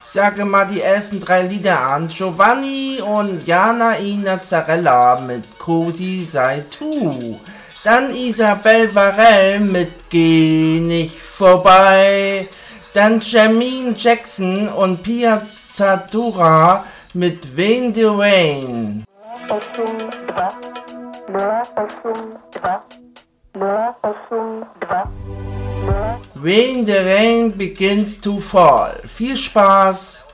Sage mal die ersten 3 Lieder an. Giovanni und Jana Nazarella mit Cosi sei tu. Dann Isabel Varell mit Geh nicht vorbei. Dann Jermaine Jackson und Piazzatura mit Wayne the Rain. When the rain begins to fall. Viel Spaß!